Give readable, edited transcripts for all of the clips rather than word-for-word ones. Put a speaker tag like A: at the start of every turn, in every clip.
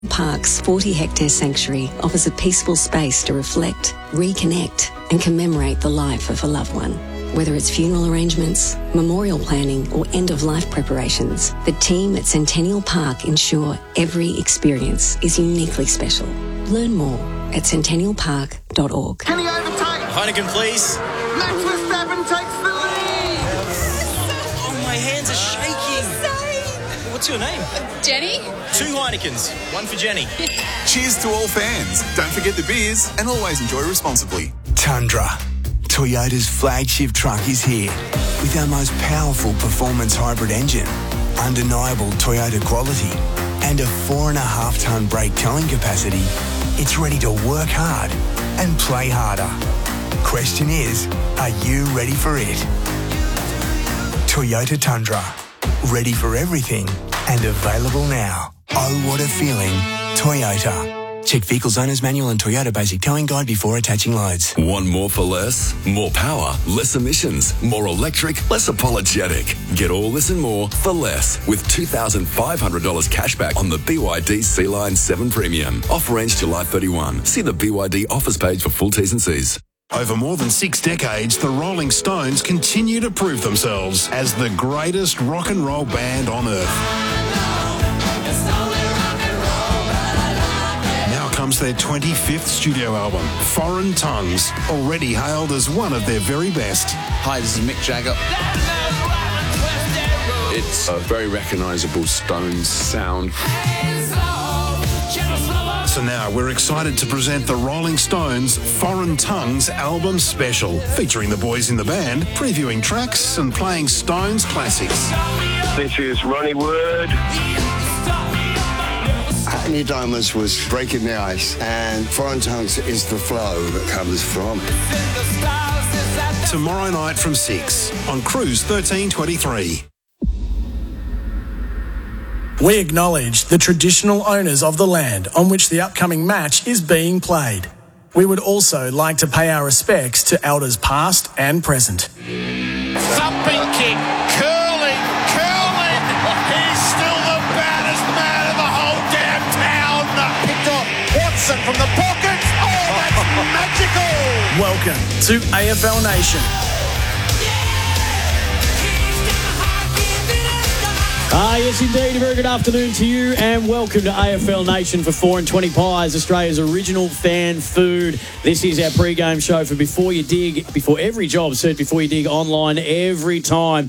A: Park's 40-hectare sanctuary offers a peaceful space to reflect, reconnect, and commemorate the life of a loved one. Whether it's funeral arrangements, memorial planning, or end-of-life preparations, the team at Centennial Park ensure every experience is uniquely special. Learn more at centennialpark.org.
B: Can he overtake?
C: Heineken, please.
B: Max Verstappen takes the lead.
C: Oh, my hands are shaking. What's your name?
D: Jenny?
C: 2 Heinekens, 1 for Jenny.
E: Cheers to all fans. Don't forget the beers and always enjoy responsibly.
F: Tundra. Toyota's flagship truck is here with our most powerful performance hybrid engine, undeniable Toyota quality, and a 4.5-tonne brake towing capacity. It's ready to work hard and play harder. Question is, are you ready for it? Toyota Tundra. Ready for everything and available now. Oh, what a feeling. Toyota. Check Vehicles Owner's Manual and Toyota Basic Towing Guide before attaching loads.
G: Want more for less? More power, less emissions, more electric, less apologetic. Get all this and more for less with $2,500 cashback on the BYD Sea-Line 7 Premium. Offer ends July 31. See the BYD offers page for full T's and C's.
H: Over more than 6 decades, the Rolling Stones continue to prove themselves as the greatest rock and roll band on earth. Now comes their 25th studio album, Foreign Tongues, already hailed as one of their very best.
I: Hi, this is Mick Jagger. It's a very recognisable Stones sound.
H: So now we're excited to present the Rolling Stones' Foreign Tongues album special, featuring the boys in the band, previewing tracks and playing Stones classics.
J: This is Ronnie Wood.
K: Hackney Diamonds was breaking the ice, and Foreign Tongues is the flow that comes from.
H: Tomorrow night from 6 on Cruise 1323.
L: We acknowledge the traditional owners of the land on which the upcoming match is being played. We would also like to pay our respects to elders past and present.
M: Thumping kick, curling. He's still the baddest man in the whole damn town. Picked off Watson from the pocket. Oh, that's magical.
L: Welcome to AFL Nation.
N: Yes, indeed. A very good afternoon to you and welcome to AFL Nation for 4 and 20 Pies, Australia's original fan food. This is our pre-game show for before every job, before you dig online every time.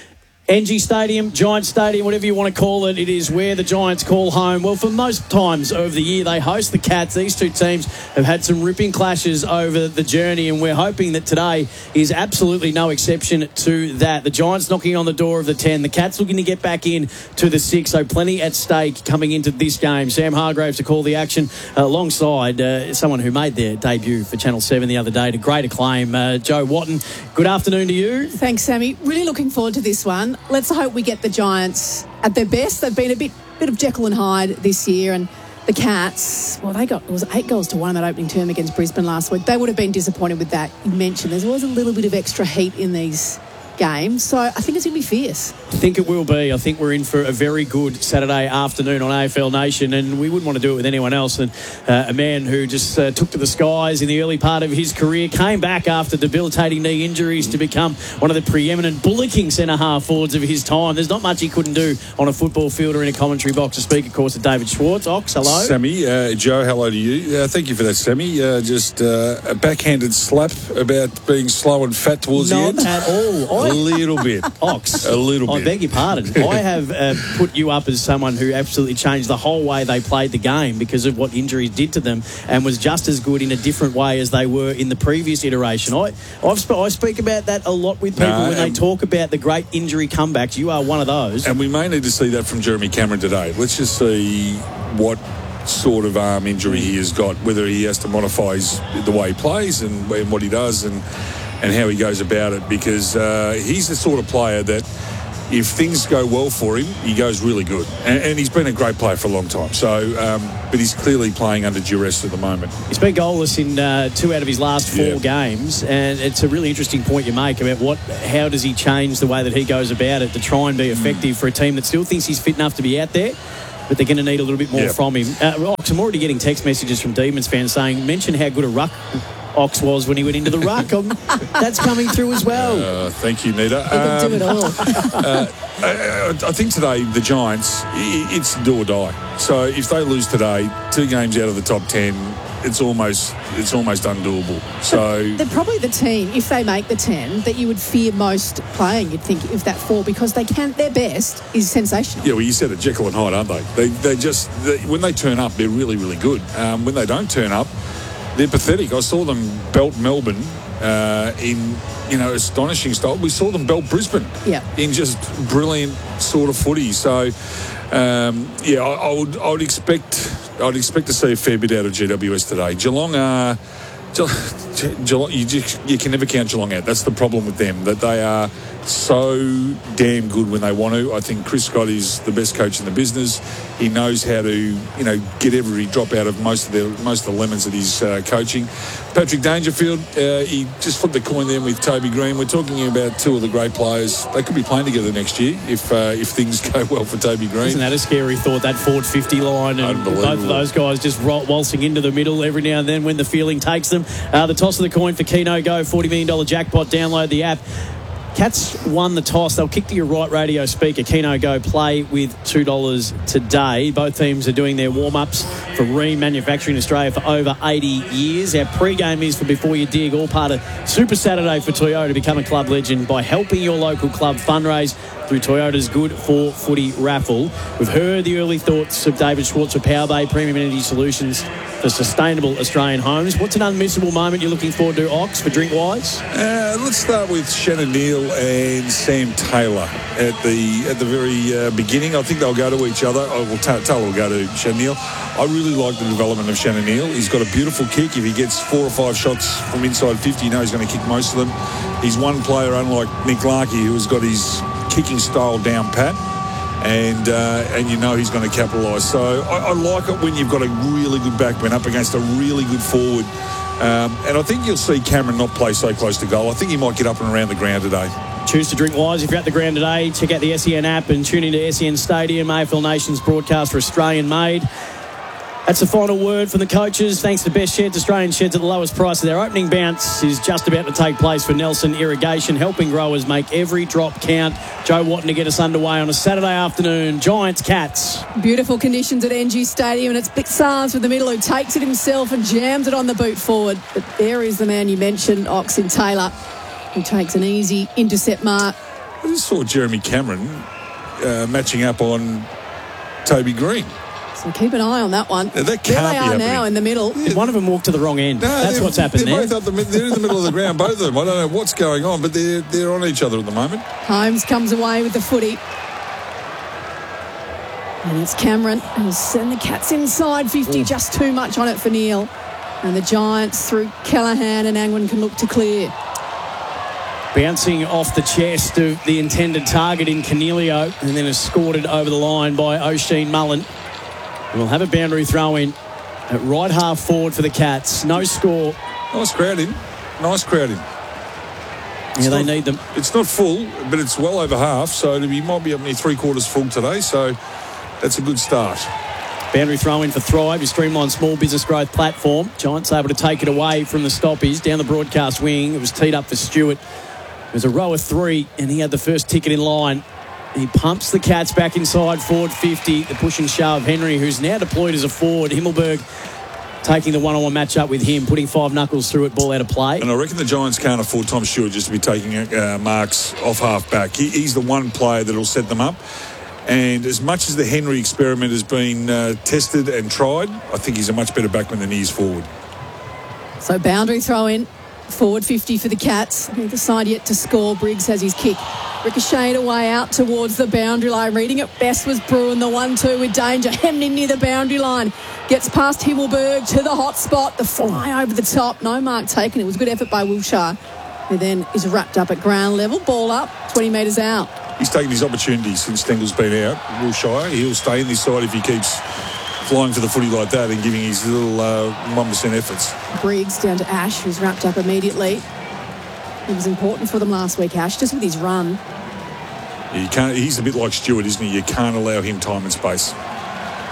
N: NG Stadium, Giants Stadium, whatever you want to call it, it is where the Giants call home. Well, for most times over the year, they host the Cats. These two teams have had some ripping clashes over the journey, and we're hoping that today is absolutely no exception to that. The Giants knocking on the door of the 10, the Cats looking to get back in to the 6, so plenty at stake coming into this game. Sam Hargraves to call the action alongside someone who made their debut for Channel 7 the other day to great acclaim, Joe Watton. Good afternoon to you.
O: Thanks, Sammy. Really looking forward to this one. Let's hope we get the Giants at their best. They've been a bit of Jekyll and Hyde this year, and the Cats, well, it was 8 goals to 1 in that opening term against Brisbane last week. They would have been disappointed with that. You mentioned there's always a little bit of extra heat in these games, so I think it's going to be fierce.
N: I think it will be. I think we're in for a very good Saturday afternoon on AFL Nation, and we wouldn't want to do it with anyone else than a man who just took to the skies in the early part of his career, came back after debilitating knee injuries to become one of the preeminent bullocking centre-half forwards of his time. There's not much he couldn't do on a football field or in a commentary box. To speak, of course, to David Schwartz. Ox, hello.
P: Sammy, Joe, hello to you. Thank you for that, Sammy. Just a backhanded slap about being slow and fat towards the end.
N: Not at all.
P: A little bit.
N: Ox.
P: A little bit.
N: I beg your pardon. I have put you up as someone who absolutely changed the whole way they played the game because of what injuries did to them and was just as good in a different way as they were in the previous iteration. I speak about that a lot with people when they talk about the great injury comebacks. You are one of those.
P: And we may need to see that from Jeremy Cameron today. Let's just see what sort of arm injury he has got, whether he has to modify the way he plays and what he does and how he goes about it, because he's the sort of player that if things go well for him, he goes really good. And he's been a great player for a long time. So, but he's clearly playing under duress at the moment.
N: He's been goalless in 2 out of his last 4 games, and it's a really interesting point you make about how does he change the way that he goes about it to try and be effective for a team that still thinks he's fit enough to be out there. but they're going to need a little bit more from him. Ox, I'm already getting text messages from Demons fans saying, mention how good a ruck Ox was when he went into the ruck. That's coming through as well.
P: Thank you, Nita.
O: He can do it all.
P: I think today, the Giants, it's do or die. So if they lose today, 2 games out of the top 10, it's almost undoable. So
O: they're probably the team, if they make the 10, that you would fear most playing. You'd think of that 4 because their best is sensational.
P: Yeah, well, you said it, Jekyll and Hyde, aren't they? They when they turn up, they're really, really good. When they don't turn up, they're pathetic. I saw them belt Melbourne in astonishing style. We saw them belt Brisbane in just brilliant sort of footy. So I would expect to see a fair bit out of GWS today. Geelong you can never count Geelong out. That's the problem with them, that they are so damn good when they want to. I think Chris Scott is the best coach in the business. He knows how to, get every drop out of most of the lemons that he's coaching. Patrick Dangerfield, he just flipped the coin there with Toby Green. We're talking about 2 of the great players. They could be playing together next year if things go well for Toby Green.
N: Isn't that a scary thought, that forward 50 line, and both of those guys just waltzing into the middle every now and then when the feeling takes them. The toss of the coin for Keno Go, $40 million jackpot. Download the app. Cats won the toss. They'll kick to your right radio speaker. Keno Go, play with $2 today. Both teams are doing their warm-ups for Rheem Manufacturing Australia for over 80 years. Our pre-game is for Before You Dig, all part of Super Saturday for Toyota. Become a club legend by helping your local club fundraise through Toyota's Good for Footy raffle. We've heard the early thoughts of David Schwartz of Power Bay Premium Energy Solutions for sustainable Australian homes. What's an unmissable moment you're looking forward to, Ox, for Drink-wise?
P: Let's start with Shannon Neal and Sam Taylor at the very beginning. I think they'll go to each other. Taylor will go to Shannon Neal. I really like the development of Shannon Neal. He's got a beautiful kick. If he gets 4 or 5 shots from inside 50, you know he's going to kick most of them. He's one player, unlike Nick Larkey, who has got his kicking style down pat, and you know he's going to capitalise. So I like it when you've got a really good backman up against a really good forward. And I think you'll see Cameron not play so close to goal. I think he might get up and around the ground today.
N: Choose to drink wise. If you're at the ground today, check out the SEN app and tune into SEN Stadium, AFL Nation's broadcast for Australian made. That's the final word from the coaches. Thanks to Best Sheds, Australian sheds at the lowest price. Their opening bounce is just about to take place for Nelson Irrigation, helping growers make every drop count. Joe Watton to get us underway on a Saturday afternoon. Giants, Cats.
O: Beautiful conditions at NG Stadium, and it's Big Sarns from the middle who takes it himself and jams it on the boot forward. But there is the man you mentioned, Ox in Taylor, who takes an easy intercept mark.
P: I just saw Jeremy Cameron matching up on Toby Green.
O: So keep an eye on that one.
P: That
O: there they are now in the middle.
N: One of them walked to the wrong end. That's what's happened
P: they're
N: there.
P: They're in the middle of the ground, both of them. I don't know what's going on, but they're on each other at the moment.
O: Holmes comes away with the footy. And it's Cameron who'll send the Cats inside 50. Just too much on it for Neal. And the Giants through Callaghan and Angwin can look to clear.
N: Bouncing off the chest of the intended target in Cornelio, and then escorted over the line by O'Sheen Mullen. We'll have a boundary throw in at right half forward for the Cats. No score.
P: Nice crowding.
N: Yeah, they need them.
P: It's not full, but it's well over half, so he might be up near 3/4 full today, so that's a good start.
N: Boundary throw in for Thrive, your streamlined small business growth platform. Giants able to take it away from the stoppies down the broadcast wing. It was teed up for Stewart. It was a row of 3, and he had the first ticket in line. He pumps the Cats back inside forward 50. The push and shove. Henry, who's now deployed as a forward. Himmelberg taking the one-on-one match-up with him, putting 5 knuckles through it, ball out of play.
P: And I reckon the Giants can't afford Tom Stewart just to be taking marks off half-back. He's the one player that will set them up. And as much as the Henry experiment has been tested and tried, I think he's a much better backman than he is forward.
O: So boundary throw in. Forward 50 for the Cats. Neither side yet to score. Briggs has his kick. Ricocheted away out towards the boundary line. Reading it best was Bruin. The 1-2 with danger. Hemmed in near the boundary line. Gets past Himmelberg to the hot spot. The fly over the top. No mark taken. It was a good effort by Wilshire, who then is wrapped up at ground level. Ball up. 20 metres out.
P: He's taken his opportunities since Stengel's been out. Wilshire, he'll stay in this side if he keeps flying for the footy like that and giving his little 1% efforts.
O: Briggs down to Ash, who's wrapped up immediately. He was important for them last week, Ash, just with his run.
P: You can't. He's a bit like Stewart, isn't he? You can't allow him time and space.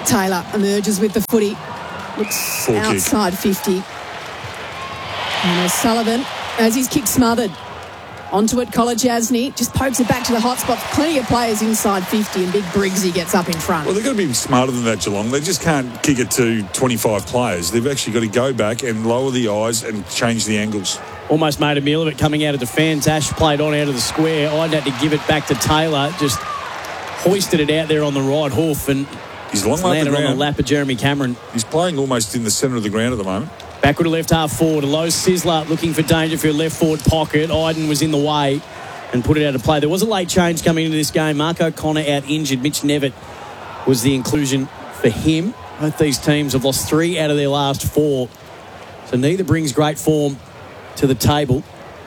O: Taylor emerges with the footy. Looks
P: Full
O: outside
P: kick.
O: 50. And O'Sullivan, as his kick smothered. Onto it, Kolodjasny just pokes it back to the hot spot. Plenty of players inside 50, and Big Briggsy gets up in front.
P: Well, they've got to be smarter than that, Geelong. They just can't kick it to 25 players. They've actually got to go back and lower the eyes and change the angles.
N: Almost made a meal of it coming out of defence. Ash played on out of the square. I'd had to give it back to Taylor. Just hoisted it out there on the right hoof and
P: he's long
N: landed
P: the
N: on the lap of Jeremy Cameron.
P: He's playing almost in the centre of the ground at the moment.
N: Backward to left half forward. A low Sizzler looking for danger for a left forward pocket. Iden was in the way and put it out of play. There was a late change coming into this game. Mark O'Connor out injured. Mitch Nevitt was the inclusion for him. Both these teams have lost 3 out of their last 4. So neither brings great form to the table.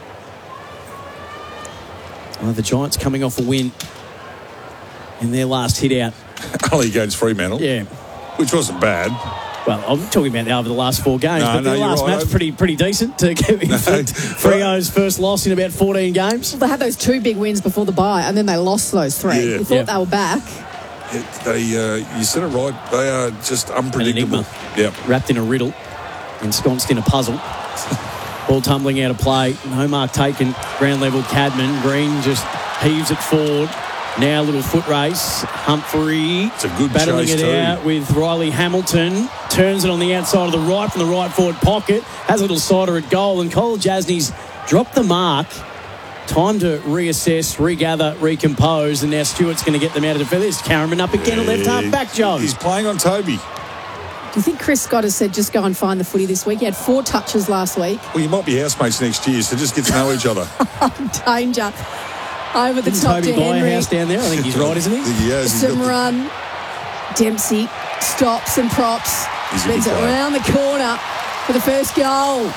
N: The Giants coming off a win in their last hit out.
P: Only against Fremantle.
N: Yeah.
P: Which wasn't bad.
N: Well, I'm talking about over the last 4 games,
P: No,
N: but the last
P: right.
N: match pretty decent to get Freo's first loss in about 14 games.
O: They had those 2 big wins before the bye, and then they lost those 3.
P: Yeah.
O: You thought they were back.
P: You said it right. They are just unpredictable.
N: Yep. Wrapped in a riddle, ensconced in a puzzle. Ball tumbling out of play. No mark taken. Ground level, Cadman. Green just heaves it forward. Now a little foot race. Humphrey
P: it's a good
N: battling
P: chase
N: it
P: too.
N: out with Riley Hamilton. Turns it on the outside of the right from the right forward pocket. Has a little cider at goal. And Kolodjasny's dropped the mark. Time to reassess, regather, recompose. And now Stewart's going to get them out of defence. There's Caraman up again at left half back, John.
P: He's playing on Toby.
O: Do you think Chris Scott has said just go and find the footy this week? He had 4 touches last week.
P: Well, you might be housemates next year, so just get to know each other.
O: Danger. Over the
N: Didn't
O: top
N: Toby
O: to
N: buy
O: Henry.
N: a house down there? I think he's right, isn't he?
P: He has. He's
O: Some
P: got the-
O: run. Dempsey stops and props.
P: He's a good
O: Bends it
P: player.
O: around the corner for the first goal.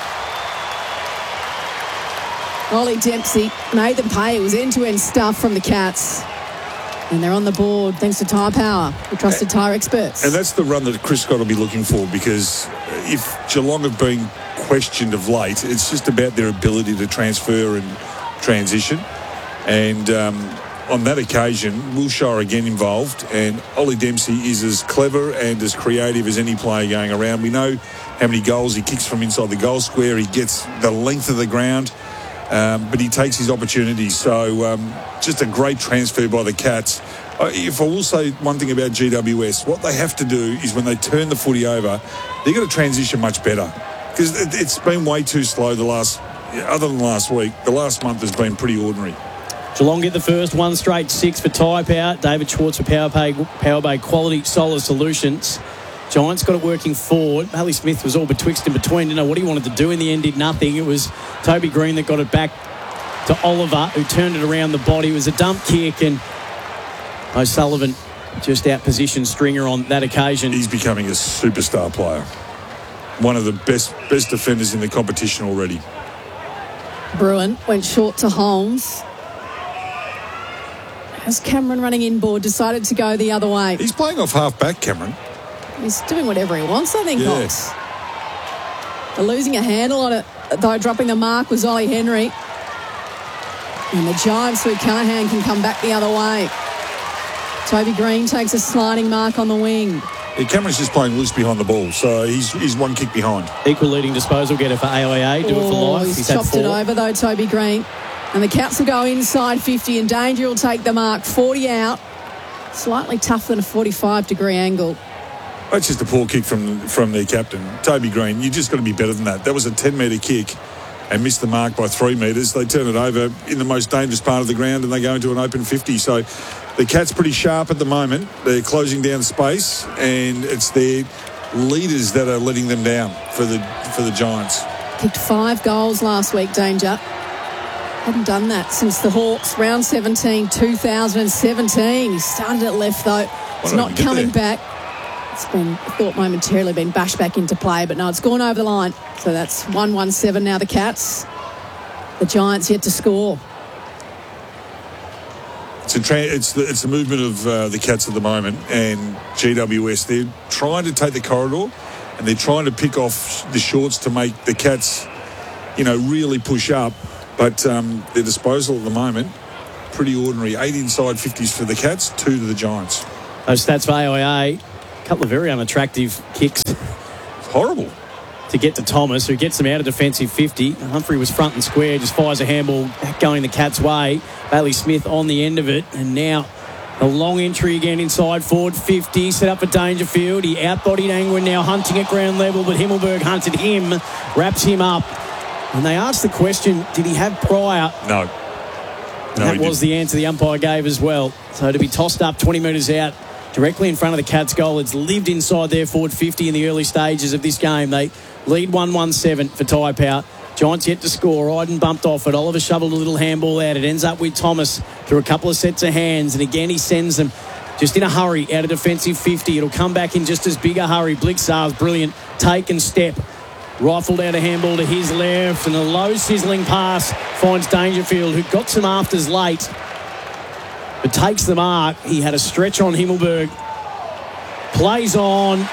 O: Ollie Dempsey, Nathan Pay. It was end-to-end stuff from the Cats. And they're on the board thanks to Tyre Power, the trusted tyre experts.
P: And that's the run that Chris Scott will be looking for, because if Geelong have been questioned of late, it's just about their ability to transfer and transition. And on that occasion, Wilshire again involved, and Ollie Dempsey is as clever and as creative as any player going around. We know how many goals he kicks from inside the goal square. He gets the length of the ground, but he takes his opportunities. So just a great transfer by the Cats. If I will say one thing about GWS, what they have to do is when they turn the footy over, they've got to transition much better, because it's been way too slow other than last week. The last month has been pretty ordinary.
N: Geelong get the first 1 straight 6 for Tyre Power. David Schwartz for Power Bay Quality Solar Solutions. Giants got it working forward. Haley Smith was all betwixt and between. Didn't know what he wanted to do. In the end, did nothing. It was Toby Green that got it back to Oliver, who turned it around the body. It was a dump kick, and O'Sullivan just out-positioned Stringer on that occasion.
P: He's becoming a superstar player. One of the best defenders in the competition already.
O: Bruin went short to Holmes. As Cameron running inboard decided to go the other way.
P: He's playing off half-back, Cameron.
O: He's doing whatever he wants, I think,
P: Yeah.
O: Hawks. They're losing a handle on it, though dropping the mark was Ollie Henry. And the Giants, through Callaghan, can come back the other way. Toby Green takes a sliding mark on the wing.
P: Yeah, Cameron's just playing loose behind the ball, so he's 1 kick behind.
N: Equal leading disposal getter for AIA. Do it for life.
O: He's
N: had
O: chopped
N: 4.
O: it over, though, Toby Green. And the Cats will go inside 50, and Danger will take the mark. 40 out. Slightly tougher than a 45-degree angle.
P: That's just a poor kick from their captain, Toby Green. You just got to be better than that. That was a 10-metre kick and missed the mark by 3 metres. They turn it over in the most dangerous part of the ground, and they go into an open 50. So the Cats pretty sharp at the moment. They're closing down space, and it's their leaders that are letting them down for the Giants.
O: Kicked 5 goals last week, Danger. Hadn't done that since the Hawks, round 17, 2017. He started at left, though. It's not coming back. It's been, I thought, momentarily been bashed back into play, but no, it's gone over the line. So that's 1-1-7 now, the Cats. The Giants yet to score.
P: It's the movement of the Cats at the moment, and GWS, they're trying to take the corridor, and they're trying to pick off the shorts to make the Cats, really push up. But their disposal at the moment, pretty ordinary. 8 inside 50s for the Cats, 2 to the Giants.
N: Those stats for AIA. A couple of very unattractive kicks.
P: Horrible.
N: To get to Thomas, who gets them out of defensive 50. Humphrey was front and square, just fires a handball back going the Cats' way. Bailey Smith on the end of it, and now a long entry again inside forward 50, set up for Dangerfield. He outbodied Angwin, now hunting at ground level, but Himmelberg hunted him, wraps him up. And they asked the question, did he have prior?
P: No.
N: That was the answer the umpire gave as well. So to be tossed up 20 metres out, directly in front of the Cats' goal. It's lived inside their forward 50 in the early stages of this game. They lead 1-1-7 for Taipower. Giants yet to score. Iden bumped off it. Oliver shoveled a little handball out. It ends up with Thomas through a couple of sets of hands. And again, he sends them just in a hurry out of defensive 50. It'll come back in just as big a hurry. Blixar's brilliant take and step. Rifled out a handball to his left. And a low sizzling pass finds Dangerfield, who got some afters late, but takes the mark. He had a stretch on Himmelberg. Plays on.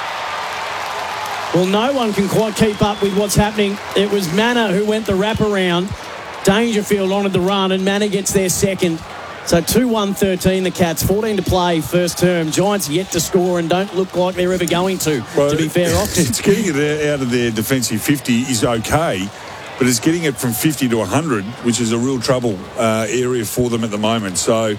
N: Well, no one can quite keep up with what's happening. It was Manor who went the wraparound. Dangerfield honoured the run, and Manor gets their second. So 2-1-13 the Cats. 14 to play first term. Giants yet to score and don't look like they're ever going to be fair off.
P: It's getting it out of their defensive 50 is okay, but it's getting it from 50 to 100, which is a real trouble area for them at the moment. So,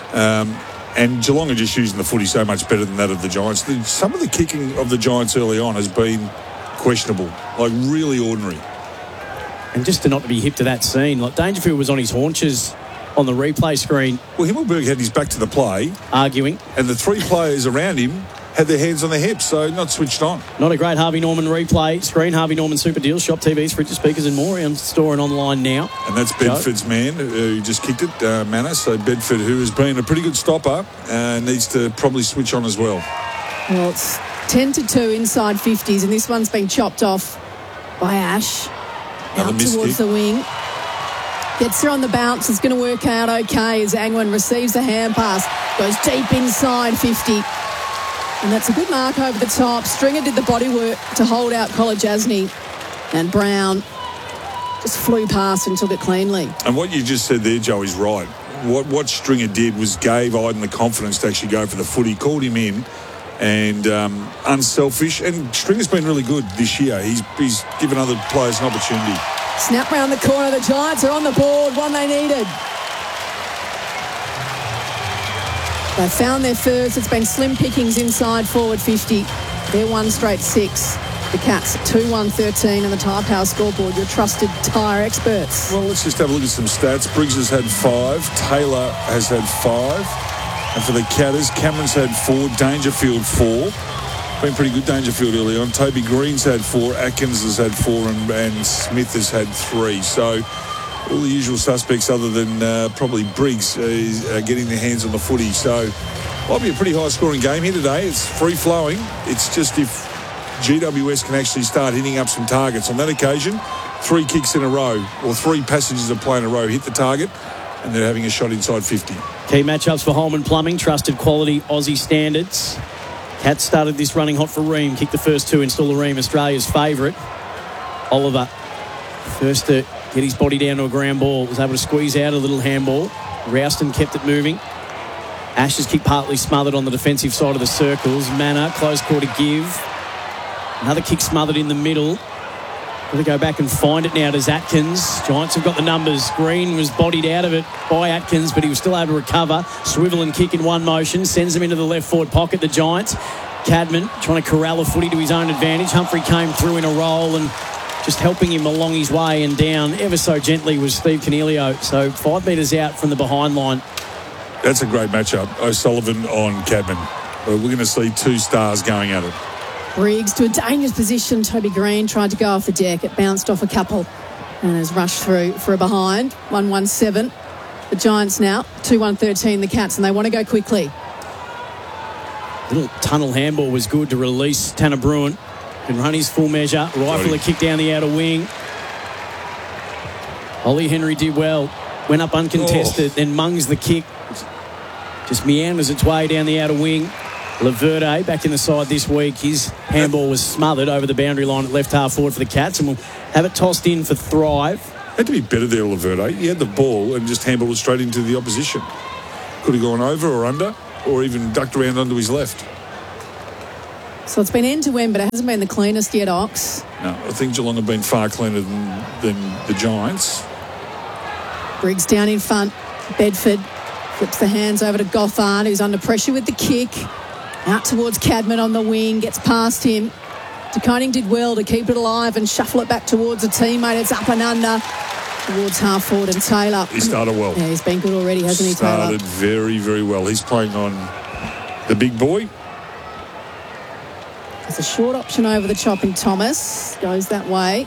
P: and Geelong are just using the footy so much better than that of the Giants. Some of the kicking of the Giants early on has been questionable, like really ordinary.
N: And just to not be hip to that scene, like Dangerfield was on his haunches on the replay screen.
P: Well, Himmelberg had his back to the play,
N: arguing,
P: and the three players around him had their hands on their hips, so not switched on.
N: Not a great Harvey Norman replay screen. Harvey Norman Super Deals, shop TVs, fridges, speakers and more on store and online now.
P: And that's Bedford's man who just kicked it, Manor. So Bedford, who has been a pretty good stopper, needs to probably switch on as well.
O: Well, it's 10-2 inside 50s, and this one's been chopped off by Ash. Out towards the wing. Gets her on the bounce. It's going to work out okay as Angwin receives the hand pass. Goes deep inside 50. And that's a good mark over the top. Stringer did the body work to hold out Kolodjasny. And Brown just flew past and took it cleanly.
P: And what you just said there, Joe, is right. What Stringer did was gave Iden the confidence to actually go for the footy. Called him in and unselfish. And Stringer's been really good this year. He's given other players an opportunity.
O: Snap round the corner. The Giants are on the board. One they needed. They found their first. It's been slim pickings inside forward 50. They're 1 straight 6. The Cats 2-1-13 on the Taipower scoreboard. Your trusted tyre experts.
P: Well, let's just have a look at some stats. Briggs has had 5. Taylor has had 5. And for the Catters, Cameron's had 4. Dangerfield 4. Been pretty good, Dangerfield, early on. Toby Green's had 4. Atkins has had 4. And Smith has had 3. So all the usual suspects other than probably Briggs are getting their hands on the footy. So might be a pretty high-scoring game here today. It's free-flowing. It's just if GWS can actually start hitting up some targets. On that occasion, 3 kicks in a row, or 3 passages of play in a row hit the target, and they're having a shot inside 50.
N: Key matchups for Holman Plumbing, trusted quality Aussie standards. Cats started this running hot for Ream. Kicked the first 2, install Ream, Australia's favourite. Oliver, first to get his body down to a ground ball, was able to squeeze out a little handball. Rouston kept it moving. Ash's kick partly smothered on the defensive side of the circles. Manor, close call to give. Another kick smothered in the middle. Got to go back and find it now. Does Atkins. Giants have got the numbers. Green was bodied out of it by Atkins, but he was still able to recover. Swivel and kick in one motion. Sends them into the left forward pocket, the Giants. Cadman trying to corral a footy to his own advantage. Humphrey came through in a roll and just helping him along his way, and down ever so gently was Steve Cornelio. So 5 metres out from the behind line.
P: That's a great matchup. O'Sullivan on Cadman. We're going to see 2 stars going at it.
O: Briggs to a dangerous position. Toby Green tried to go off the deck. It bounced off a couple and has rushed through for a behind. 1-1-7. The Giants now 2-1-13 the Cats, and they want to go quickly.
N: Little tunnel handball was good to release Tanner Bruin. Can run his full measure. Rifle a kick down the outer wing. Ollie Henry did well. Went up uncontested. Then Mungs the kick. Just meanders its way down the outer wing. Laverde back in the side this week. His handball was smothered over the boundary line at left half forward for the Cats, and we'll have it tossed in for Thrive.
P: Had to be better there, Laverde. He had the ball and just handballed it straight into the opposition. Could have gone over or under, or even ducked around onto his left.
O: So it's been end-to-end, but it hasn't been the cleanest yet, Ox.
P: No, I think Geelong have been far cleaner than the Giants.
O: Briggs down in front. Bedford flips the hands over to Gothard, who's under pressure with the kick. Out towards Cadman on the wing, gets past him. DeConing did well to keep it alive and shuffle it back towards a teammate. It's up and under towards half forward and Taylor.
P: He started well.
O: Yeah, he's been good already, hasn't he, Taylor?
P: Started very, very well. He's playing on the big boy.
O: There's a short option over the chopping Thomas. Goes that way.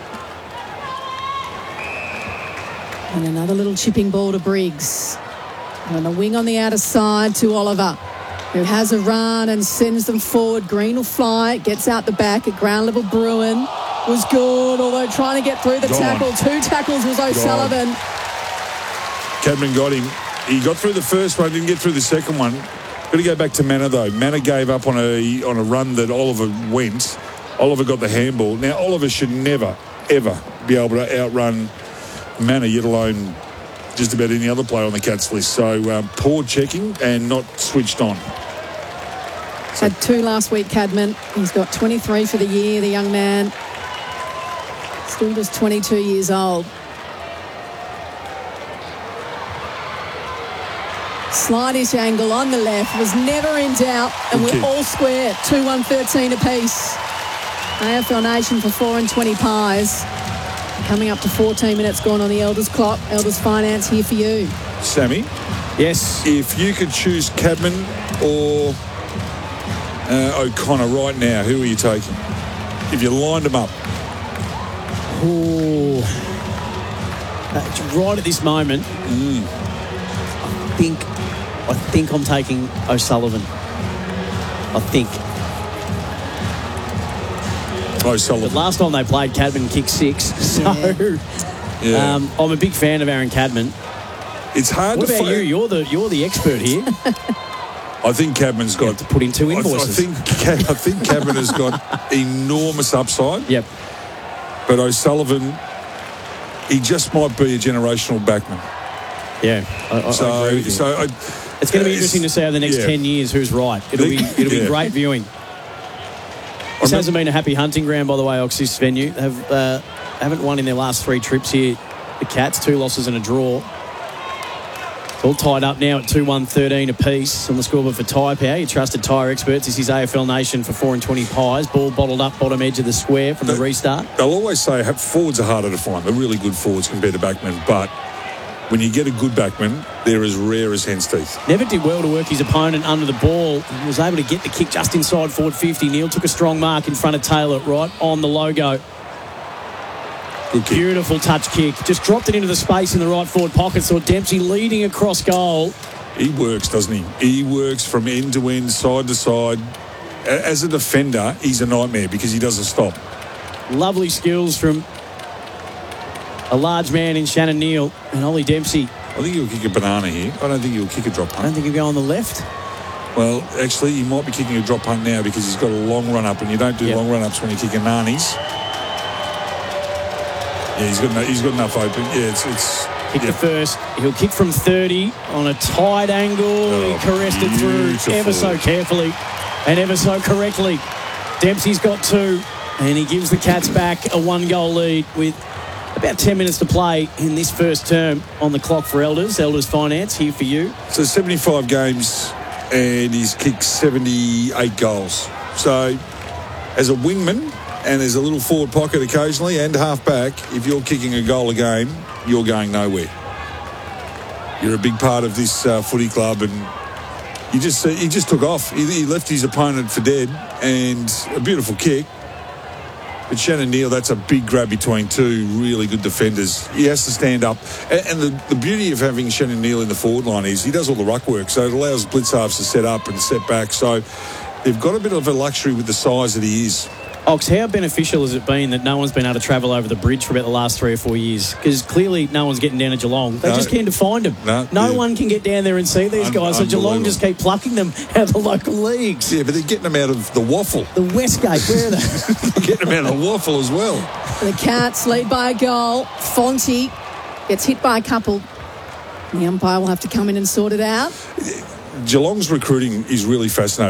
O: And another little chipping ball to Briggs. And a wing on the outer side to Oliver, who has a run and sends them forward. Green will fly, gets out the back at ground level. Bruin was good, although trying to get through the tackle. 2 tackles was O'Sullivan.
P: Cadman got him. He got through the first one, didn't get through the second one. Got to go back to Manor, though. Manor gave up on a run that Oliver went. Oliver got the handball. Now, Oliver should never, ever be able to outrun Manor, yet alone just about any other player on the Cats list. So poor checking and not switched on.
O: Had 2 last week, Cadman. He's got 23 for the year, the young man. Still just 22 years old. Slightish angle on the left, was never in doubt, and we're all square. 2-1-13 apiece. AFL Nation for 4 and 20 pies. Coming up to 14 minutes gone on the Elders clock. Elders Finance here for you.
P: Sammy?
N: Yes?
P: If you could choose Cadman or O'Connor right now, who are you taking? If you lined them up.
N: Ooh. Right at this moment, I think I'm taking O'Sullivan. I think.
P: O'Sullivan.
N: But last time they played, Cadman kicked 6. So I'm a big fan of Aaron Cadman.
P: It's hard
N: what
P: to
N: about you? You're the expert here.
P: I think Cadman's got
N: to put in 2 invoices.
P: I think Cadman has got enormous upside.
N: Yep.
P: But O'Sullivan, he just might be a generational backman.
N: Yeah. I agree with you. It's going to be interesting to see over the next 10 years who's right. It'll be great viewing. This hasn't been a happy hunting ground, by the way, Ox, this venue. Haven't won in their last 3 trips here. The Cats, 2 losses and a draw. It's all tied up now at 2-1-13 apiece on the scoreboard for Tyre Power. Your trusted tyre experts. This is AFL Nation for 4 and 20 pies. Ball bottled up, bottom edge of the square from the restart.
P: They'll always say forwards are harder to find. They're really good forwards compared to backmen. But when you get a good backman, they're as rare as hen's teeth.
N: Never did well to work his opponent under the ball. He was able to get the kick just inside forward 50. Neil took a strong mark in front of Taylor right on the logo. Beautiful touch kick. Just dropped it into the space in the right forward pocket. Saw Dempsey leading across goal.
P: He works, doesn't he? He works from end to end, side to side. As a defender, he's a nightmare because he doesn't stop.
N: Lovely skills from a large man in Shannon Neal and Ollie Dempsey.
P: I think he'll kick a banana here. I don't think he'll kick a drop punt.
N: I don't think he'll go on the left.
P: Well, actually, he might be kicking a drop punt now because he's got a long run up, and you don't do long run ups when you're kicking nannies. Yeah, he's got enough open. Yeah, it's
N: kick the first. He'll kick from 30 on a tight angle. He caressed it through ever so carefully and ever so correctly. Dempsey's got 2, and he gives the Cats back a 1-goal lead with about 10 minutes to play in this first term on the clock for Elders. Elders Finance here for you.
P: So 75 games, and he's kicked 78 goals. So as a wingman, and there's a little forward pocket occasionally and half back, if you're kicking a goal a game, you're going nowhere. You're a big part of this footy club, and he just took off. He left his opponent for dead, and a beautiful kick. But Shannon Neal, that's a big grab between 2 really good defenders. He has to stand up. And the beauty of having Shannon Neal in the forward line is he does all the ruck work, so it allows blitz halves to set up and set back. So they've got a bit of a luxury with the size that he is.
N: Ox, how beneficial has it been that no one's been able to travel over the bridge for about the last 3 or 4 years? Because clearly no one's getting down to Geelong. They just can't find them. No one can get down there and see these guys, so Geelong just keep plucking them out of the local leagues.
P: Yeah, but they're getting them out of the waffle.
N: The Westgate, where are they?
P: They're getting them out of the waffle as well.
O: The Cats lead by a goal. Fonte gets hit by a couple. The umpire will have to come in and sort it out.
P: Geelong's recruiting is really fascinating.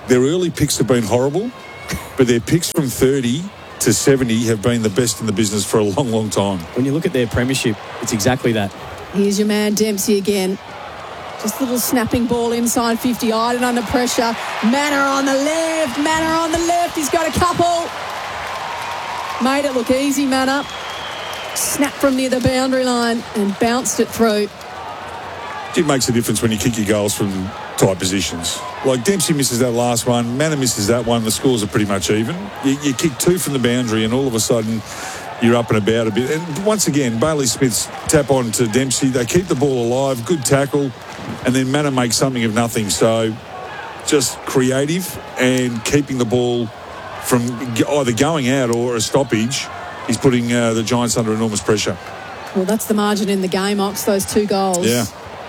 P: their early picks have been horrible, but their picks from 30 to 70 have been the best in the business for a long, long time.
N: When you look at their premiership, it's exactly that.
O: Here's your man Dempsey again. Just a little snapping ball inside 50. Iden under pressure. Manor on the left. Manor on the left. He's got a couple. Made it look easy, Manor. Snapped from near the boundary line and bounced it through.
P: It makes a difference when you kick your goals from tight positions. Like Dempsey misses that last one, Manor misses that one, the scores are pretty much even. You kick 2 from the boundary and all of a sudden you're up and about a bit. And once again, Bailey Smith's tap on to Dempsey. They keep the ball alive, good tackle, and then Manor makes something of nothing. So just creative and keeping the ball from either going out or a stoppage is putting the Giants under enormous pressure.
O: Well, that's the margin in the game, Ox, those 2 goals.
P: Yeah.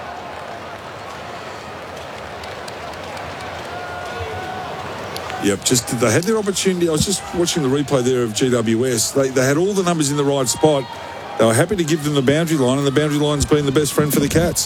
P: Yep, just they had their opportunity. I was just watching the replay there of GWS. They had all the numbers in the right spot. They were happy to give them the boundary line, and the boundary line's been the best friend for the Cats.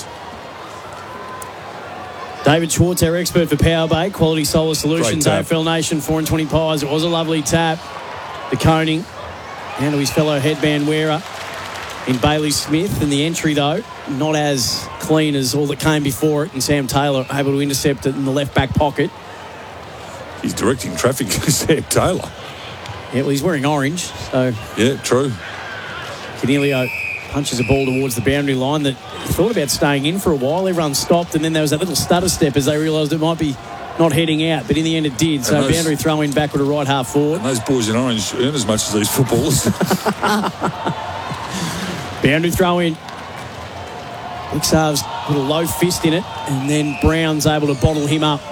N: David Schwartz, our expert for Powerbait, Quality Solar Solutions, AFL Nation, 4 and 20 pies. It was a lovely tap. The coning, and to his fellow headband wearer in Bailey Smith. And the entry, though, not as clean as all that came before it. And Sam Taylor able to intercept it in the left back pocket.
P: He's directing traffic to Sam Taylor.
N: Yeah, well, he's wearing orange, so...
P: Yeah, true.
N: Canelio punches a ball towards the boundary line that thought about staying in for a while. Everyone stopped, and then there was that little stutter step as they realised it might be not heading out, but in the end it did. So boundary throw in backward to right half forward.
P: And those boys in orange earn as much as these footballers.
N: Boundary throw in. Ixav's put a low fist in it, and then Brown's able to bottle him up.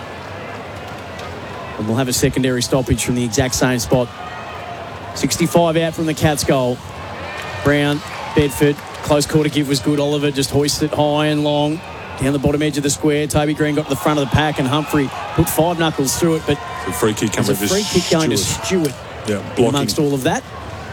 N: And we'll have a secondary stoppage from the exact same spot. 65 out from the Cats' goal. Brown, Bedford, close quarter give was good. Oliver just hoisted it high and long down the bottom edge of the square. Toby Green got to the front of the pack, and Humphrey put 5 knuckles through it. But
P: the free kick coming to
N: free kick going to Stewart.
P: Yeah, blocking
N: amongst all of that.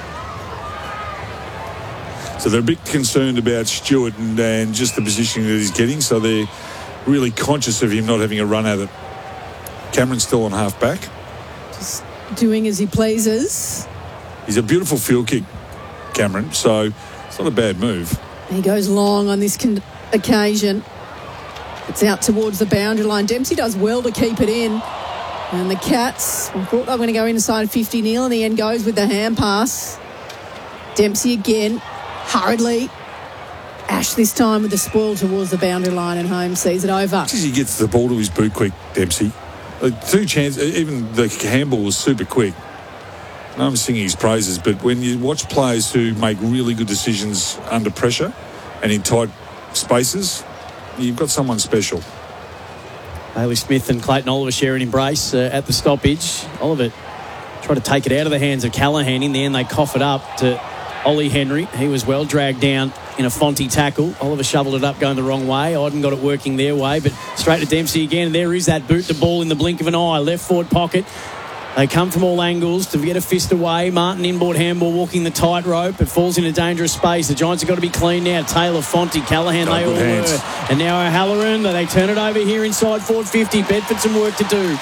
P: So they're a bit concerned about Stewart and just the positioning that he's getting. So they're really conscious of him not having a run at it. Cameron's still on half back.
O: Just doing as he pleases.
P: He's a beautiful field kick, Cameron, so it's not a bad move.
O: He goes long on this occasion. It's out towards the boundary line. Dempsey does well to keep it in. And the Cats, I thought they were going to go inside 50 nil. In the end goes with the hand pass. Dempsey again, hurriedly. Ash this time with the spoil towards the boundary line, and home sees it over.
P: He gets the ball to his boot quick, Dempsey. 2 chances, even the handball was super quick. I'm singing his praises, but when you watch players who make really good decisions under pressure and in tight spaces, you've got someone special.
N: Bailey Smith and Clayton Oliver share an embrace at the stoppage. Oliver tried to take it out of the hands of Callaghan. In the end, they cough it up to Ollie Henry. He was well dragged down in a Fonte tackle. Oliver shoveled it up going the wrong way. Iden got it working their way, but straight to Dempsey again. And there is that boot to ball in the blink of an eye. Left forward pocket. They come from all angles to get a fist away. Martin inboard handball walking the tightrope. It falls in a dangerous space. The Giants have got to be clean now. Taylor, Fonte, Callaghan, they all were. And now O'Halloran, they turn it over here inside forward 50. Bedford some work to do.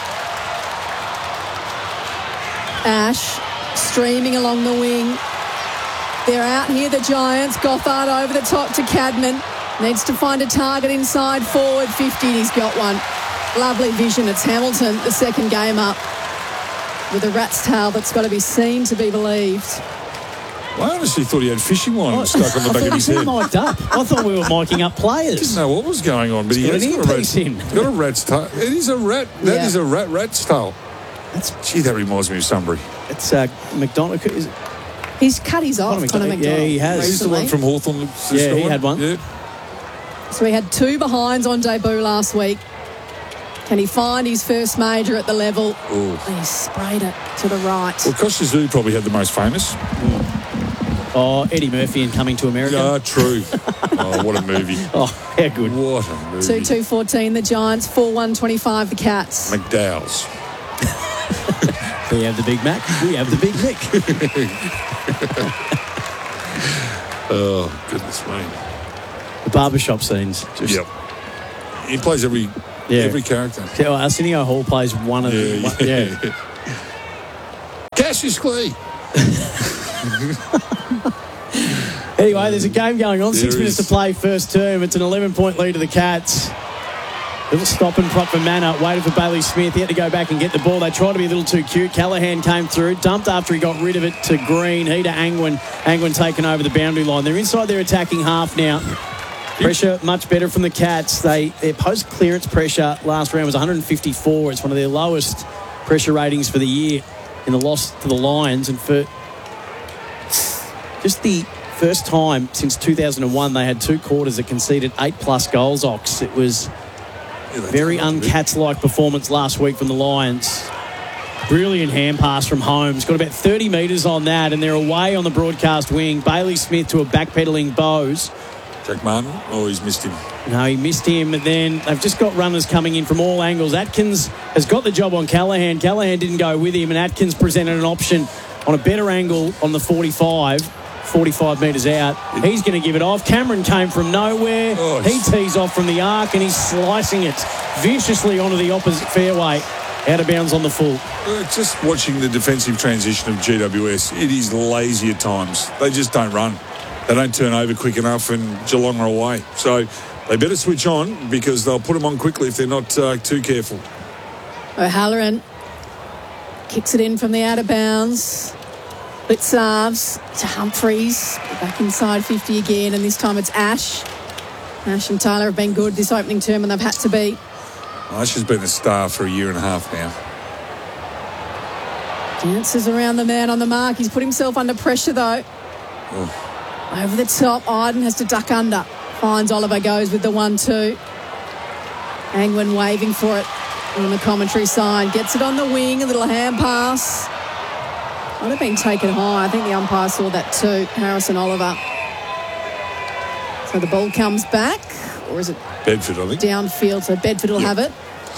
O: Ash streaming along the wing. They're out here, the Giants. Gothard over the top to Cadman. Needs to find a target inside forward 50. He's got one. Lovely vision. It's Hamilton, the second game up, with a rat's tail that's got to be seen to be believed.
P: I honestly thought he had fishing line stuck on the back of his head.
N: Mic'd up. I thought we were miking up players.
P: Didn't know what was going on, but he has got a rat's tail. It is a rat. That is a rat's tail. Gee, that reminds me of Sunbury.
N: It's McDonald. Is it?
O: He's cut his off, Conor McDonald.
N: Yeah, he has.
P: He's the one from Hawthorn.
N: Yeah, he had one.
O: Yeah. So he had 2 behinds on debut last week. Can he find his first major at the level?
P: Ooh.
O: He sprayed it to the right.
P: Well, Costa Zoo probably had the most famous.
N: Oh, Eddie Murphy in Coming to America.
P: Ah, true. Oh, what a movie.
N: Oh, how good.
P: What a movie.
O: 2-2-14, the Giants. 4-1-25, the Cats.
P: McDowell's.
N: We have the Big Mac. We have the Big Nick.
P: Oh, goodness me.
N: The barbershop scenes.
P: Yep. He plays every
N: Yeah.
P: Every character.
N: Yeah, well, Arsenio Hall plays one of them. Yeah.
P: Cassius Clay.
N: Anyway, there's a game going on.
P: There
N: 6 minutes to
P: is.
N: play, first term. It's an 11-point lead to the Cats. Little stop and prop for Manor. Waited for Bailey Smith. He had to go back and get the ball. They tried to be a little too cute. Callaghan came through. Dumped after he got rid of it to Green. He to Angwin. Angwin taken over the boundary line. They're inside their attacking half now. Pressure much better from the Cats. Their post-clearance pressure last round was 154. It's one of their lowest pressure ratings for the year in the loss to the Lions. And for just the first time since 2001, they had 2 quarters that conceded 8+ goals, Ox. It was a very un-Cats-like performance last week from the Lions. Brilliant hand pass from Holmes. Got about 30 metres on that, and they're away on the broadcast wing. Bailey Smith to a backpedalling Bowes.
P: Jack Martin? Oh, he's missed him.
N: No, he missed him. But then they've just got runners coming in from all angles. Atkins has got the job on Callaghan. Callaghan didn't go with him, and Atkins presented an option on a better angle on the 45 metres out. He's going to give it off. Cameron came from nowhere.
P: Oh,
N: he tees off from the arc, and he's slicing it viciously onto the opposite fairway. Out of bounds on the full.
P: Just watching the defensive transition of GWS, it is lazy at times. They just don't run. They don't turn over quick enough, and Geelong are away. So they better switch on because they'll put them on quickly if they're not too careful.
O: O'Halloran kicks it in from the out of bounds. Blitzarves to Humphreys. Back inside 50 again, and this time it's Ash. Ash and Tyler have been good this opening term, and they've had to be.
P: Ash has been a star for a year and a half now.
O: Dances around the man on the mark. He's put himself under pressure, though.
P: Oh.
O: Over the top, Iden has to duck under. Finds Oliver, goes with the 1-2. Angwin waving for it on the commentary side. Gets it on the wing, a little hand pass. Might have been taken high. I think the umpire saw that too. Harrison Oliver. So the ball comes back. Or is it
P: Bedford, I think.
O: Downfield, so Bedford will have it.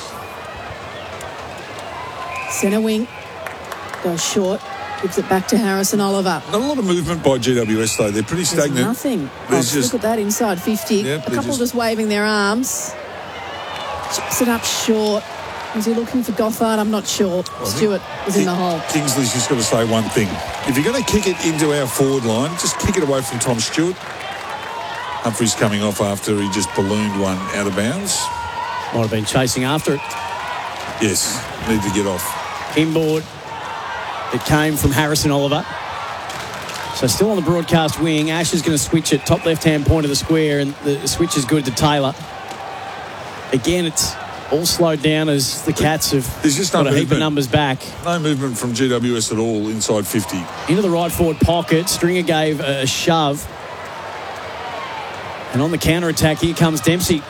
O: Centre wing. Goes short. Gives it back to Harrison Oliver.
P: Not a lot of movement by GWS, though. They're pretty stagnant.
O: There's nothing. Look at that inside 50.
P: Yep,
O: a couple just waving their arms. Chips it up short. Was he looking for Gothard? I'm not sure. Stewart was in the hole.
P: Kingsley's just got to say one thing. If you're going to kick it into our forward line, just kick it away from Tom Stewart. Humphreys coming off after he just ballooned one out of bounds.
N: Might have been chasing after it.
P: Yes, need to get off.
N: Inboard. It came from Harrison Oliver. So still on the broadcast wing. Ash is going to switch it. Top left-hand point of the square, and the switch is good to Taylor. Again, it's all slowed down as the Cats have got a heap of numbers back.
P: No movement from GWS at all inside 50.
N: Into the right forward pocket. Stringer gave a shove. And on the counter-attack, here comes Dempsey.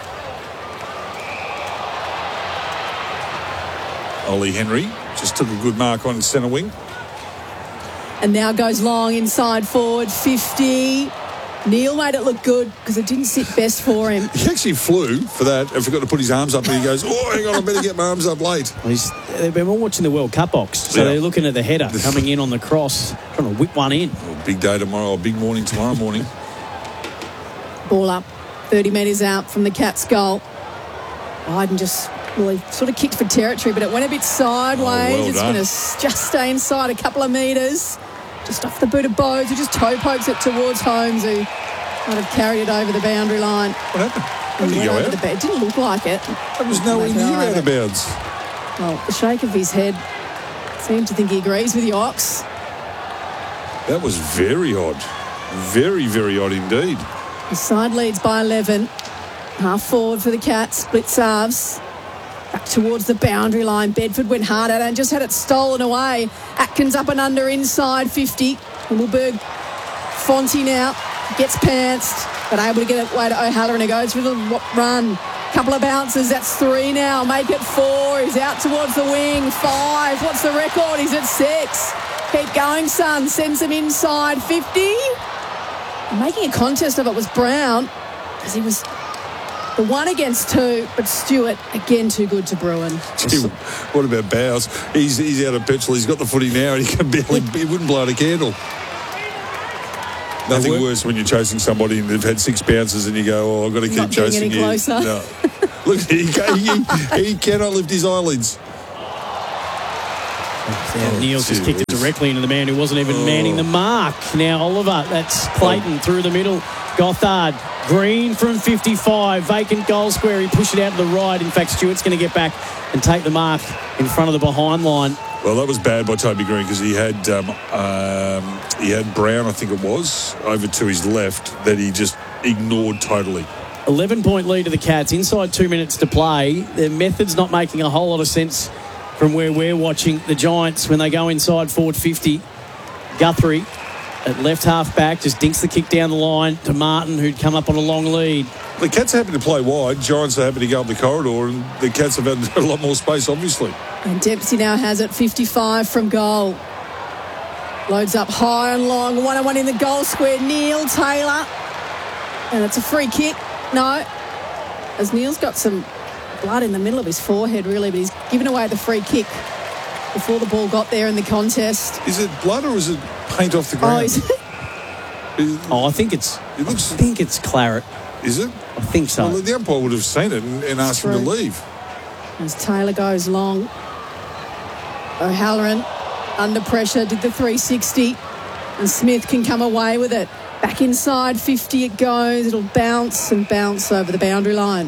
P: Ollie Henry just took a good mark on centre wing.
O: And now goes long inside forward 50. Neil made it look good because it didn't sit best for him.
P: He actually flew for that and forgot to put his arms up, and he goes, oh, hang on, I better get my arms up late.
N: Well, they've been all watching the World Cup box, so they're looking at the header coming in on the cross, trying to whip one in.
P: Big day tomorrow, big morning tomorrow morning.
O: Ball up 30 metres out from the Cats' goal. Iden just he sort of kicked for territory, but it went a bit sideways. It's going to just stay inside a couple of metres. Just off the boot of Bowes, who just toe pokes it towards Holmes, who might have carried it over the boundary line.
P: What happened? Did he go out?
O: It didn't look like it.
P: It was nowhere near out of bounds.
O: Well, the shake of his head seemed to think he agrees with the Ox.
P: That was very odd. Very, very odd indeed.
O: The side leads by 11. Half forward for the Cats. Split halves. Back towards the boundary line. Bedford went hard at it and just had it stolen away. Atkins up and under inside 50. Himmelberg. Fonte now gets pantsed, but able to get it away to O'Halloran, who goes for the run. Couple of bounces. That's 3 now. Make it 4. He's out towards the wing. 5. What's the record? He's at 6. Keep going, son. Sends him inside 50. Making a contest of it was Brown, because he was the 1 against 2, but Stewart, again, too good to Bruin.
P: Gee, what about Bowes? He's out of petrol. He's got the footy now, and he can barely, he wouldn't blow out a candle. Nothing worse when you're chasing somebody and they've had 6 bounces and you go, oh, I've got to keep chasing you.
O: Not getting any closer.
P: No. Look, he cannot lift his eyelids.
N: Neil's just kicked it directly into the man who wasn't even manning the mark. Now Oliver, that's Clayton through the middle. Gothard, Green from 55, vacant goal square. He pushed it out to the right. In fact, Stewart's going to get back and take the mark in front of the behind line.
P: Well, that was bad by Toby Green because he had Brown, I think it was, over to his left that he just ignored totally.
N: 11-point lead to the Cats. Inside 2 minutes to play. Their method's not making a whole lot of sense from where we're watching. The Giants, when they go inside forward 50, Guthrie at left half back just dinks the kick down the line to Martin, who'd come up on a long lead.
P: The Cats are happy to play wide. Giants are happy to go up the corridor, and the Cats have had a lot more space, obviously.
O: And Dempsey now has it 55 from goal. Loads up high and long. 1-on-1 in the goal square. Neil Taylor. And it's a free kick. No. As Neil's got some blood in the middle of his forehead, really, but he's given away the free kick before the ball got there in the contest.
P: Is it blood or is it paint off the ground?
N: I think it's claret.
P: Is it?
N: I think so.
P: Well, the umpire would have seen it and asked him to leave.
O: As Taylor goes long. O'Halloran under pressure, did the 360, and Smith can come away with it. Back inside 50 it goes. It'll bounce and bounce over the boundary line.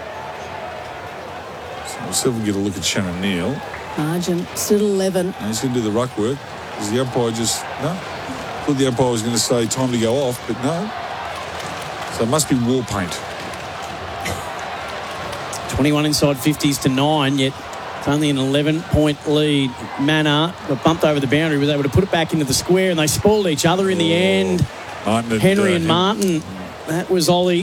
P: So we'll see if we get a look at Shannon Neal.
O: Margin still 11.
P: And he's going to do the ruck work. Is the umpire just... No? I thought the umpire was going to say time to go off, but no. So it must be war paint.
N: 21 inside 50s to 9, yet it's only an 11-point lead. Manor got bumped over the boundary, was able to put it back into the square, and they spoiled each other in the end. Henry and Martin. That was Ollie.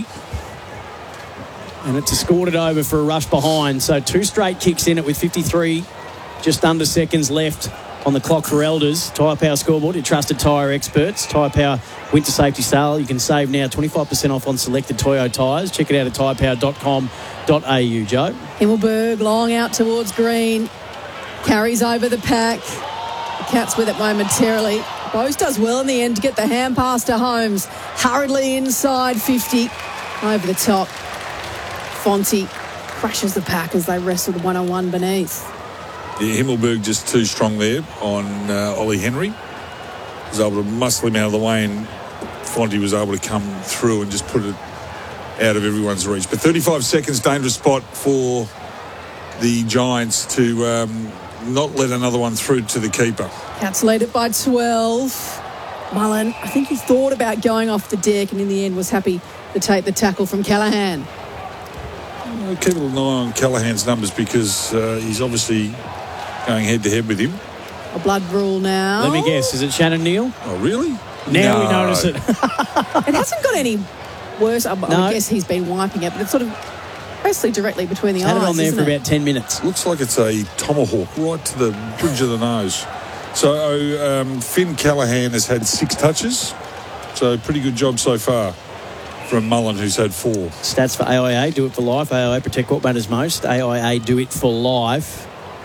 N: And it's escorted over for a rush behind. So 2 straight kicks in it with 53, just under seconds left on the clock for Elders. Tyre Power scoreboard, your trusted tyre experts. Tyre Power winter safety sale. You can save now 25% off on selected Toyo tyres. Check it out at tyrepower.com.au, Joe.
O: Himmelberg long out towards Green. Carries over the pack. The Cats with it momentarily. Bose does well in the end to get the hand pass to Holmes. Hurriedly inside 50. Over the top. Fonte crashes the pack as they wrestled 1-on-1 beneath.
P: Yeah, Himmelberg just too strong there on Ollie Henry. Was able to muscle him out of the way, and Fonte was able to come through and just put it out of everyone's reach. But 35 seconds, dangerous spot for the Giants to not let another one through to the keeper.
O: Cats lead it by 12. Mullen, I think he thought about going off the deck and in the end was happy to take the tackle from Callaghan.
P: I'll keep an eye on Callaghan's numbers because he's obviously going head-to-head with him.
O: A blood rule now.
N: Let me guess, is it Shannon Neal?
P: Oh, really?
N: Now we notice it.
O: It hasn't got any worse. I guess he's been wiping it, but it's sort of mostly directly between the eyes.
N: Had it on there for about 10 minutes.
P: Looks like it's a tomahawk right to the bridge of the nose. So Finn Callaghan has had 6 touches. So pretty good job so far from Mullen, who's had 4.
N: Stats for AIA, do it for life. AIA protect what matters most. AIA do it for life.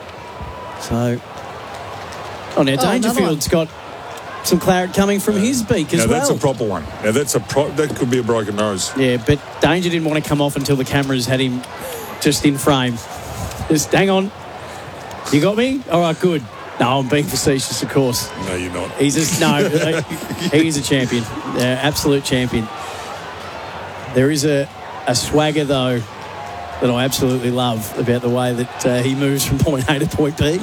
N: So, now Dangerfield's got some claret coming from his beak as well.
P: That's a proper one. Now that could be a broken nose.
N: Yeah, but Danger didn't want to come off until the cameras had him just in frame. Just hang on. You got me? All right, good. No, I'm being facetious, of course.
P: No, you're not.
N: He's a champion. Absolute champion. There is a swagger, though, that I absolutely love about the way that he moves from point A to point B.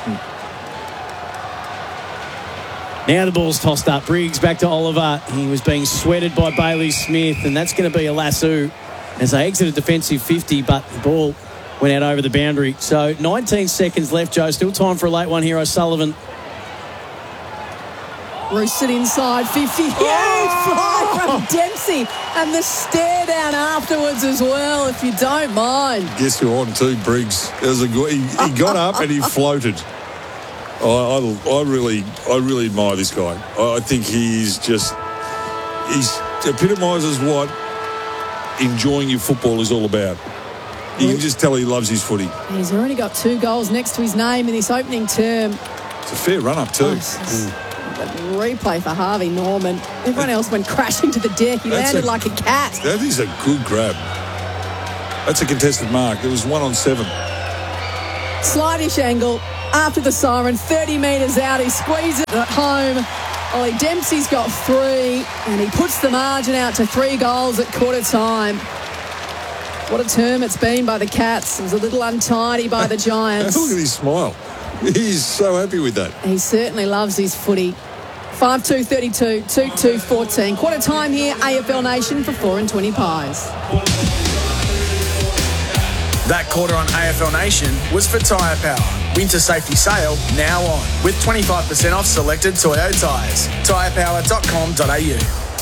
N: Now the ball's tossed up. Briggs back to Oliver. He was being sweated by Bailey Smith, and that's going to be a lasso as they exit a defensive 50, but the ball went out over the boundary. So 19 seconds left, Joe. Still time for a late one here. O'Sullivan.
O: Roosted inside 50. Huge fly from Dempsey. And the stare down afterwards as well, if you don't mind.
P: Guess who on too, Briggs. He got up and he floated. I really admire this guy. I think he epitomises what enjoying your football is all about. You can just tell he loves his footy.
O: He's already got 2 goals next to his name in this opening term.
P: It's a fair run-up too.
O: Replay for Harvey Norman. Everyone else went crashing to the deck. He landed like a cat.
P: That is a good grab. That's a contested mark. It was 1 on 7.
O: Slightish angle after the siren, 30 metres out. He squeezes it at home. Ollie Dempsey's got 3, and he puts the margin out to 3 goals at quarter time. What a term it's been by the Cats. It was a little untidy by the Giants.
P: Look at his smile. He's so happy with that.
O: He certainly loves his footy. 5-2-32, 2-2-14. Quarter time here, AFL Nation for 4 and 20 Pies.
L: That quarter on AFL Nation was for Tyre Power. Winter safety sale now on, with 25% off selected Toyo tyres. Tyrepower.com.au.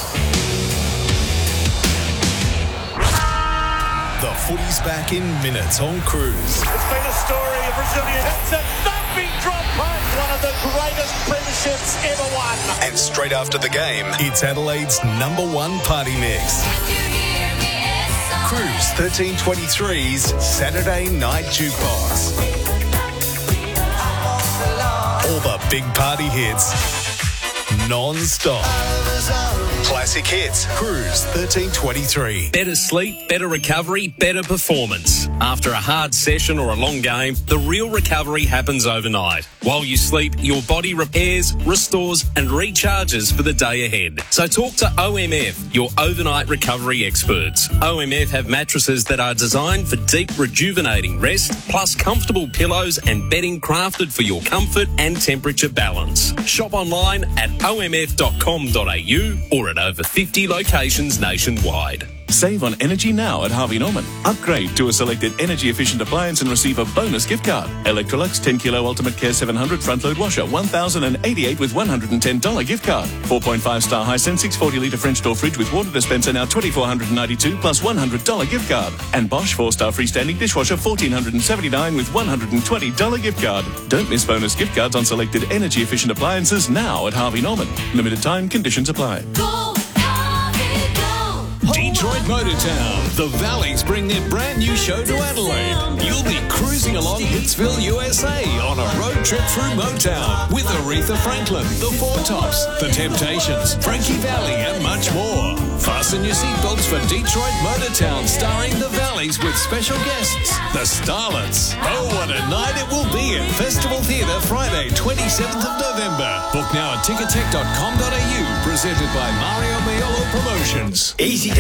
D: The footy's back in minutes on Cruise.
M: It's been a story of Brazilian. It's a thumping drop punt, one of the greatest premierships ever won.
D: And straight after the game, it's Adelaide's #1 party mix. Cruise 1323's Saturday Night Jukebox. All the big party hits, non-stop. Classic hits. Cruise 1323.
Q: Better sleep, better recovery, better performance. After a hard session or a long game, the real recovery happens overnight. While you sleep, your body repairs, restores and recharges for the day ahead. So talk to OMF, your overnight recovery experts. OMF have mattresses that are designed for deep rejuvenating rest, plus comfortable pillows and bedding crafted for your comfort and temperature balance. Shop online at omf.com.au or at over 50 locations nationwide.
R: Save on energy now at Harvey Norman. Upgrade to a selected energy-efficient appliance and receive a bonus gift card. Electrolux 10 Kilo Ultimate Care 700 front-load washer, $1,088 with $110 gift card. 4.5-star Hisense 640 litre French door fridge with water dispenser now $2,492 plus $100 gift card. And Bosch 4-star freestanding dishwasher $1,479 with $120 gift card. Don't miss bonus gift cards on selected energy-efficient appliances now at Harvey Norman. Limited time, conditions apply.
D: Detroit Motortown. The Valleys bring their brand new show to Adelaide. You'll be cruising along Hitsville, USA on a road trip through Motown with Aretha Franklin, The Four Tops, The Temptations, Frankie Valli and much more. Fasten your seatbelts for Detroit Motortown starring The Valleys with special guests, The Starlets. Oh, what a night it will be at Festival Theatre Friday, 27th of November. Book now at tickettech.com.au, presented by Mario Maiolo Promotions.
S: Easy